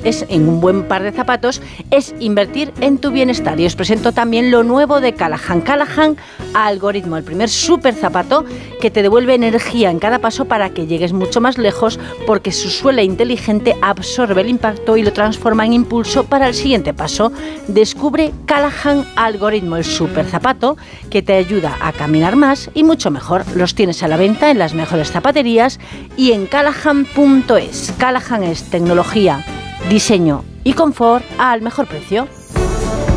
en un buen par de zapatos es invertir en tu bienestar. Y os presento también lo nuevo de Callahan. Callahan Algoritmo, el primer súper zapato que te devuelve energía en cada paso para que llegues mucho más lejos, porque su suela inteligente absorbe el impacto y lo transforma en impulso para el siguiente paso. Descubre Callahan Algoritmo, el súper zapato que te ayuda a caminar más y mucho mejor. Los tienes a la venta en las mejores zapaterías y en callahan.es. Callahan es tecnología, diseño y confort al mejor precio.